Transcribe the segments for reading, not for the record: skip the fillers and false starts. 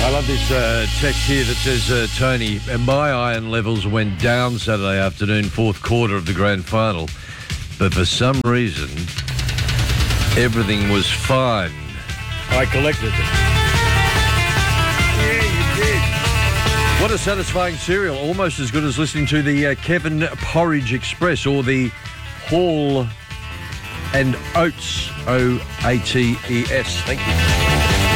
I love this text here that says, Tony, my iron levels went down Saturday afternoon, fourth quarter of the grand final, but for some reason, everything was fine. I collected them. Yeah, you did. What a satisfying cereal. Almost as good as listening to the Kevin Porridge Express or the Hall and Oates, O-A-T-E-S. Thank you.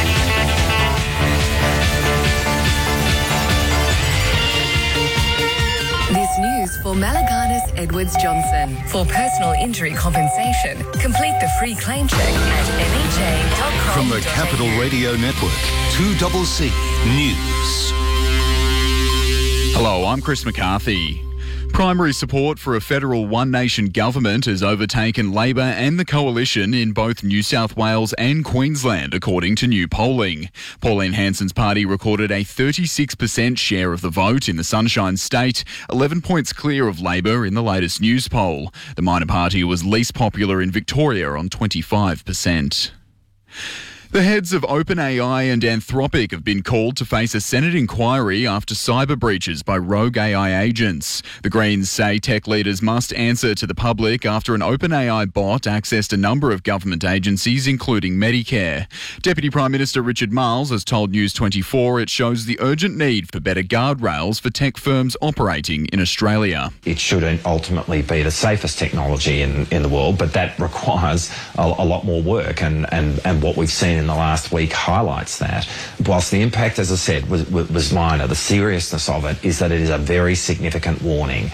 This news for Malaganas Edwards Johnson. For personal injury compensation, complete the free claim check at NEJ.com. From the Capital Radio Network, 2CC News. Hello, I'm Chris McCarthy. Primary support for a federal One Nation government has overtaken Labor and the Coalition in both New South Wales and Queensland, according to new polling. Pauline Hanson's party recorded a 36% share of the vote in the Sunshine State, 11 points clear of Labor in the latest news poll. The minor party was least popular in Victoria on 25%. The heads of OpenAI and Anthropic have been called to face a Senate inquiry after cyber breaches by rogue AI agents. The Greens say tech leaders must answer to the public after an OpenAI bot accessed a number of government agencies, including Medicare. Deputy Prime Minister Richard Marles has told News 24 it shows the urgent need for better guardrails for tech firms operating in Australia. It should ultimately be the safest technology in the world, but that requires a lot more work, and what we've seen in the last week highlights that. Whilst the impact, as I said, was minor, the seriousness of it is that it is a very significant warning.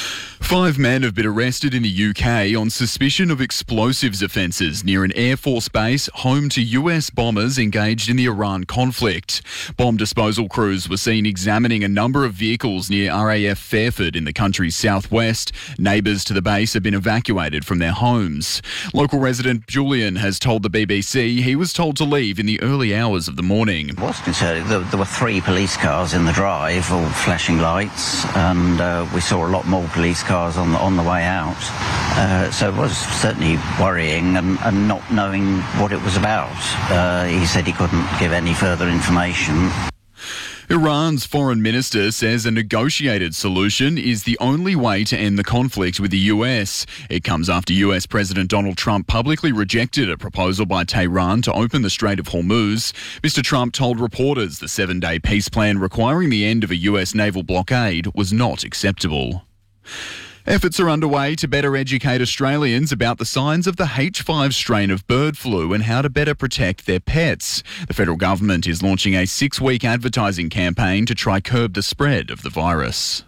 5 men have been arrested in the UK on suspicion of explosives offences near an Air Force base home to US bombers engaged in the Iran conflict. Bomb disposal crews were seen examining a number of vehicles near RAF Fairford in the country's southwest. Neighbours to the base have been evacuated from their homes. Local resident Julian has told the BBC he was told to leave in the early hours of the morning. I was concerned. There were 3 police cars in the drive, all flashing lights, and we saw a lot more police cars on the way out. So it was certainly worrying and not knowing what it was about. He said he couldn't give any further information. Iran's foreign minister says a negotiated solution is the only way to end the conflict with the US. It comes after US President Donald Trump publicly rejected a proposal by Tehran to open the Strait of Hormuz. Mr. Trump told reporters the 7-day peace plan requiring the end of a US naval blockade was not acceptable. Efforts are underway to better educate Australians about the signs of the H5 strain of bird flu and how to better protect their pets. The federal government is launching a 6-week advertising campaign to try curb the spread of the virus.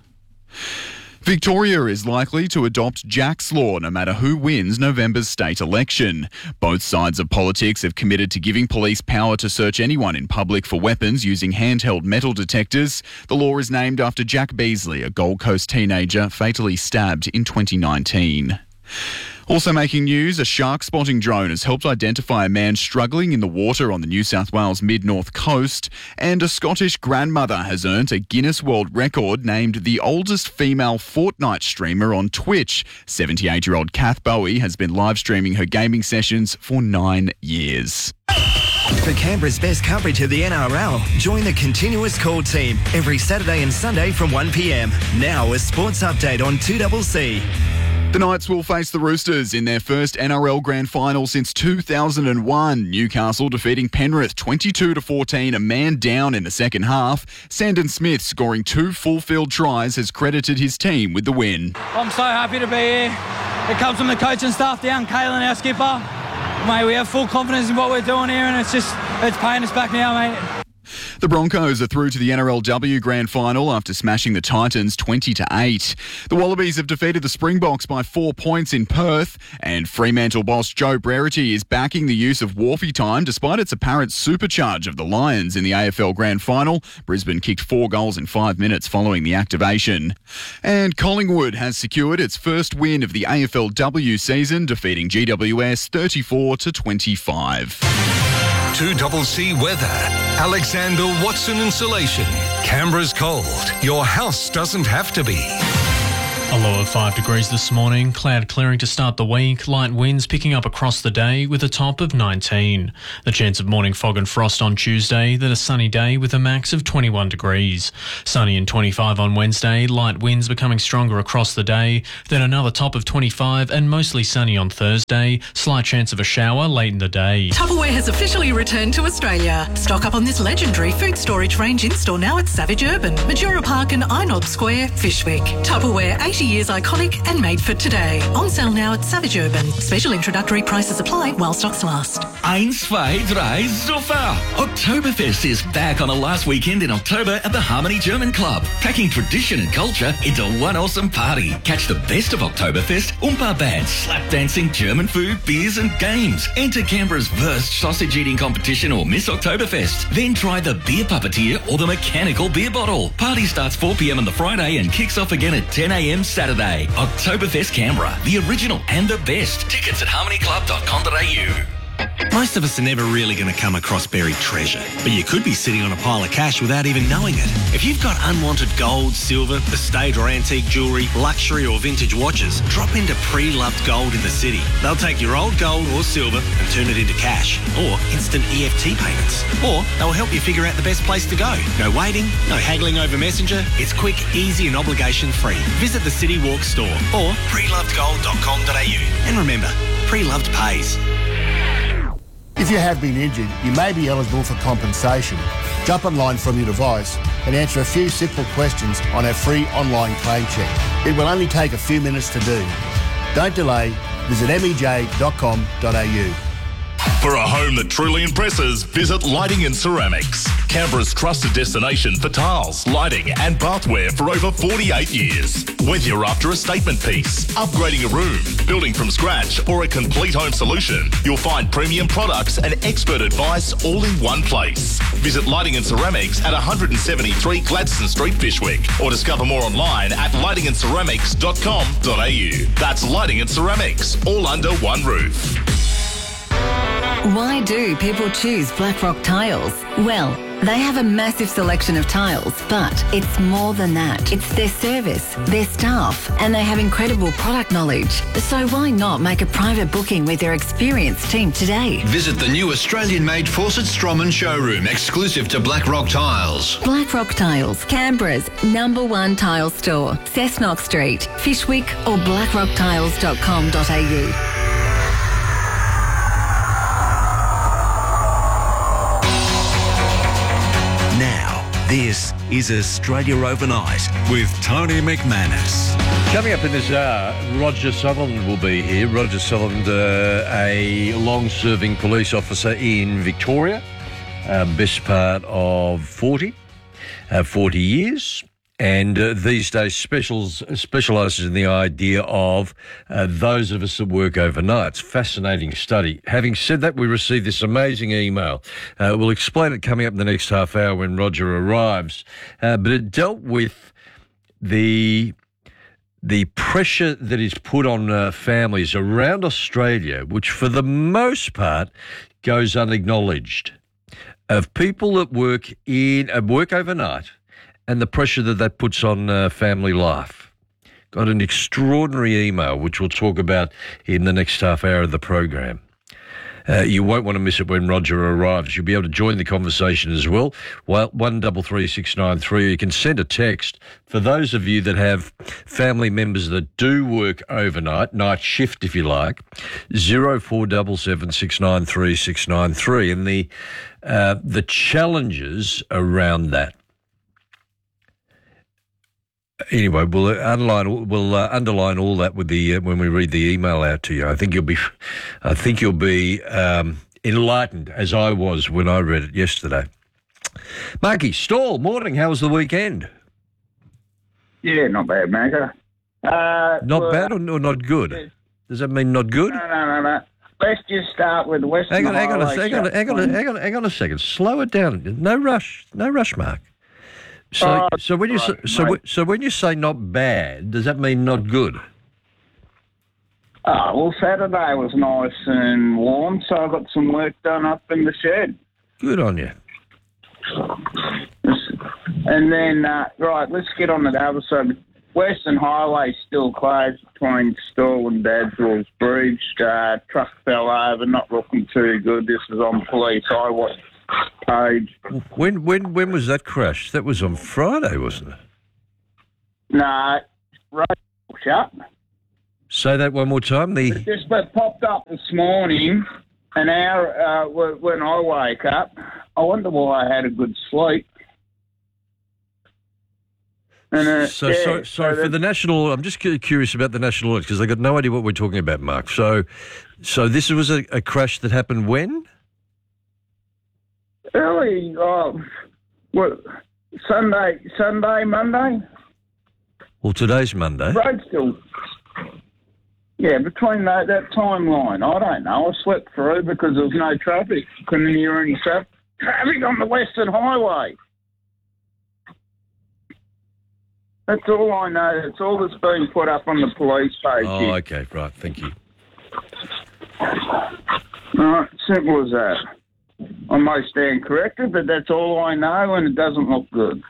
Victoria is likely to adopt Jack's Law no matter who wins November's state election. Both sides of politics have committed to giving police power to search anyone in public for weapons using handheld metal detectors. The law is named after Jack Beasley, a Gold Coast teenager fatally stabbed in 2019. Also making news, a shark spotting drone has helped identify a man struggling in the water on the New South Wales mid-north coast, and a Scottish grandmother has earned a Guinness World Record named the oldest female Fortnite streamer on Twitch. 78-year-old Kath Bowie has been live streaming her gaming sessions for 9 years. For Canberra's best coverage of the NRL, join the Continuous Call team every Saturday and Sunday from 1 p.m. Now a sports update on 2CC. The Knights will face the Roosters in their first NRL Grand Final since 2001. Newcastle defeating Penrith 22-14, a man down in the second half. Sandon Smith scoring 2 full-field tries has credited his team with the win. I'm so happy to be here. It comes from the coaching staff down, Kalen, our skipper. Mate, we have full confidence in what we're doing here, and it's paying us back now, mate. The Broncos are through to the NRLW Grand Final after smashing the Titans 20-8. The Wallabies have defeated the Springboks by 4 points in Perth, and Fremantle boss Joe Brereton is backing the use of Wharfie time despite its apparent supercharge of the Lions in the AFL Grand Final. Brisbane kicked 4 goals in 5 minutes following the activation. And Collingwood has secured its first win of the AFLW season, defeating GWS 34-25. 2CC Weather. Alexander Watson Insulation. Canberra's cold. Your house doesn't have to be. A low of 5 degrees this morning, cloud clearing to start the week, light winds picking up across the day with a top of 19. The chance of morning fog and frost on Tuesday, then a sunny day with a max of 21 degrees. Sunny and 25 on Wednesday, light winds becoming stronger across the day, then another top of 25 and mostly sunny on Thursday, slight chance of a shower late in the day. Tupperware has officially returned to Australia. Stock up on this legendary food storage range in-store now at Savage Urban, Majura Park and Inob Square, Fishwick. Tupperware 80 years iconic and made for today. On sale now at Savage Urban. Special introductory prices apply while stocks last. 1, 2, 3, super! Oktoberfest is back on the last weekend in October at the Harmony German Club, packing tradition and culture into one awesome party. Catch the best of Oktoberfest, Oompa bands, slap dancing, German food, beers and games. Enter Canberra's worst sausage eating competition or Miss Oktoberfest. Then try the beer puppeteer or the mechanical beer bottle. Party starts 4 p.m. on the Friday and kicks off again at 10 a.m. Saturday. Oktoberfest Canberra, the original and the best. Tickets at harmonyclub.com.au. Most of us are never really going to come across buried treasure, but you could be sitting on a pile of cash without even knowing it. If you've got unwanted gold, silver, estate or antique jewellery, luxury or vintage watches, drop into Pre-Loved Gold in the city. They'll take your old gold or silver and turn it into cash or instant EFT payments. Or they'll help you figure out the best place to go. No waiting, no haggling over Messenger. It's quick, easy and obligation-free. Visit the City Walk store or prelovedgold.com.au. And remember, Pre-Loved pays. If you have been injured, you may be eligible for compensation. Jump online from your device and answer a few simple questions on our free online claim check. It will only take a few minutes to do. Don't delay. Visit mej.com.au. For a home that truly impresses, visit Lighting and Ceramics. Canberra's trusted destination for tiles, lighting and bathware for over 48 years. Whether you're after a statement piece, upgrading a room, building from scratch or a complete home solution, you'll find premium products and expert advice all in one place. Visit Lighting and Ceramics at 173 Gladstone Street, Fishwick, or discover more online at lightingandceramics.com.au. That's Lighting and Ceramics, all under one roof. Why do people choose Blackrock Tiles? Well, they have a massive selection of tiles, but it's more than that. It's their service, their staff, and they have incredible product knowledge. So why not make a private booking with their experienced team today? Visit the new Australian-made Fawcett Stroman showroom, exclusive to Blackrock Tiles. Blackrock Tiles, Canberra's #1 tile store. Cessnock Street, Fishwick or blackrocktiles.com.au. This is Australia Overnight with Tony McManus. Coming up in this hour, Roger Sutherland will be here. Roger Sutherland, a long-serving police officer in Victoria, best part of 40 years. And these days specialises in the idea of those of us that work overnight. It's a fascinating study. Having said that, we received this amazing email. We'll explain it coming up in the next half hour when Roger arrives. But it dealt with the pressure that is put on families around Australia, which for the most part goes unacknowledged, of people that work overnight, and the pressure that puts on family life. Got an extraordinary email, which we'll talk about in the next half hour of the program. You won't want to miss it when Roger arrives. You'll be able to join the conversation as well. 133693. You can send a text. For those of you that have family members that do work overnight, night shift if you like, 0477 693 693. And the challenges around that. Anyway, we'll underline all that with when we read the email out to you. I think you'll be enlightened as I was when I read it yesterday. Marky Stall, morning. How was the weekend? Yeah, not bad, Marco. Not bad or not good? Does that mean not good? No. Let's just start with the Western Hang on a second. Slow it down. No rush, Mark. So when you say not bad, does that mean not good? Well, Saturday was nice and warm, so I got some work done up in the shed. Good on you. And then, right, let's get on to the other side. Western Highway still closed between Stawell and Dadswell's Bridge. Truck fell over, not looking too good. This is on Police Highway page. When was that crash? That was on Friday, wasn't it? No, road shut. Say that one more time. It just popped up this morning, an hour when I wake up. I wonder why I had a good sleep. And, sorry for the national. I'm just curious about the national audit because I got no idea what we're talking about, Mark. So this was a crash that happened when? Early, Sunday, Monday. Well, today's Monday. Road still. Yeah, between that timeline, I don't know. I slept through because there was no traffic. Couldn't hear any traffic on the Western Highway. That's all I know. That's all that's been put up on the police page. Oh, okay, right. Thank you. Right, simple as that. I may stand corrected, but that's all I know, and it doesn't look good.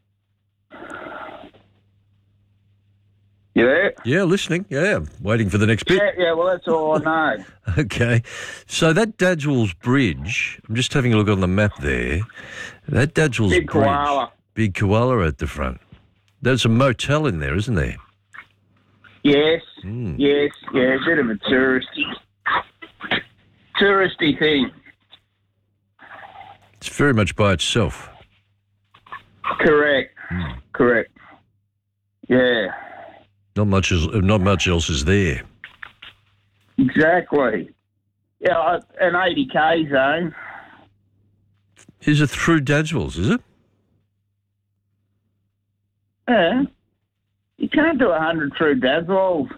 You there? Yeah, listening. Yeah, waiting for the next bit. Yeah, well, that's all I know. Okay. So that Dadswell's Bridge, I'm just having a look on the map there. That Dadswell's Big Bridge. Koala. Big Koala at the front. There's a motel in there, isn't there? Yes, yes, a bit of a touristy thing. It's very much by itself. Correct. Yeah. Not much else is there. Exactly. Yeah, an 80k zone. Is it through Dadswell's, is it? Yeah. You can't do 100 through Dadswell's.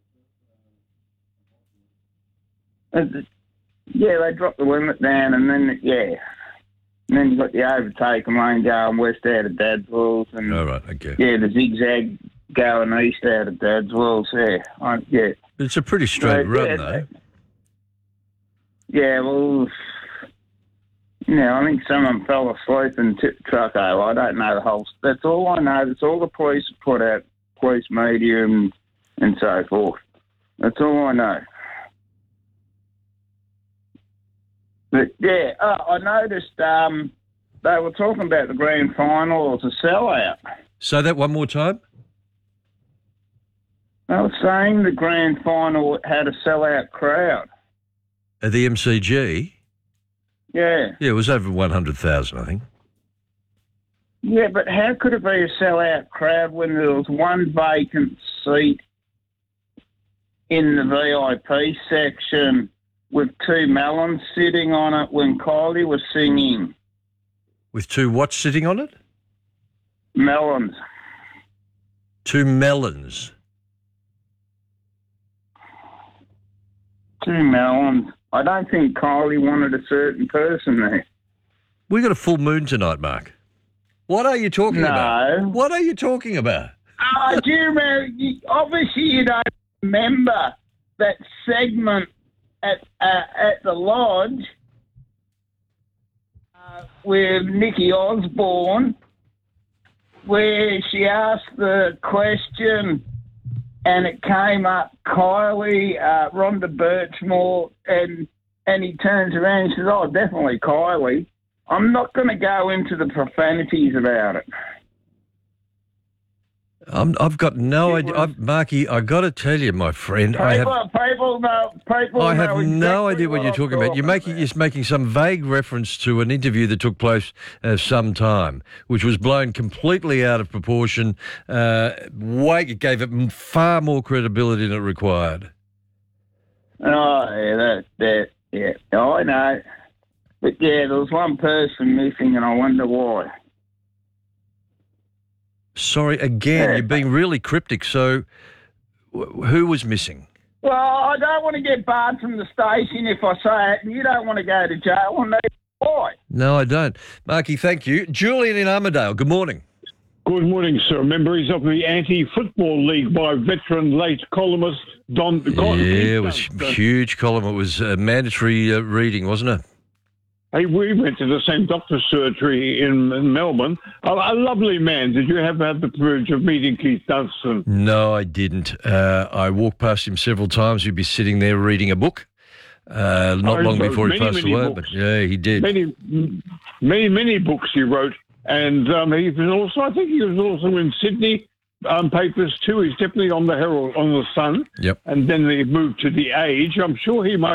Yeah, they dropped the limit down and then, And then you've got the overtaken lane going west out of Dadswell's. And all right, okay. Yeah, the zigzag going east out of Dadswell's. Yeah. It's a pretty straight run, though. Yeah, well, I think someone fell asleep and tipped the truck over. I don't know the whole... That's all I know. That's all the police have put out, police media and so forth. That's all I know. But, yeah, I noticed they were talking about the grand final as a sellout. Say that one more time. They were saying the grand final had a sellout crowd. At the MCG? Yeah. Yeah, it was over 100,000, I think. Yeah, but how could it be a sellout crowd when there was one vacant seat in the VIP section with two melons sitting on it when Kylie was singing? With two what sitting on it? Melons. Two melons? Two melons. I don't think Kylie wanted a certain person there. We got a full moon tonight, Mark. What are you talking about? What are you talking about? Do you remember? Obviously, you don't remember that segment at the lodge with Nikki Osborne, where she asked the question, and it came up Kylie, Rhonda Birchmore, and he turns around and says, "Oh, definitely Kylie." I'm not going to go into the profanities about it. I've got no idea. Marky, I got to tell you, my friend, I have no idea what you're talking about. You're making some vague reference to an interview that took place some time, which was blown completely out of proportion. It gave it far more credibility than it required. Oh, yeah, Oh, I know. But, yeah, there was one person missing, and I wonder why. Sorry, again, you're being really cryptic. So, who was missing? Well, I don't want to get barred from the station if I say it, and you don't want to go to jail. Well, why? No, I don't. Marky, thank you. Julian in Armidale, good morning. Good morning, sir. Members of the Anti-Football League by veteran late columnist Don... Yeah, it was a huge column. It was mandatory reading, wasn't it? Hey, we went to the same doctor's surgery in Melbourne. A lovely man. Did you ever have the privilege of meeting Keith Dunstan? No, I didn't. I walked past him several times. He'd be sitting there reading a book. Not long before he passed away, but yeah, he did. Many books he wrote. And he was also, I think he was also in Sydney papers too. He's definitely on the Herald, on the Sun. Yep. And then they moved to The Age. I'm sure he might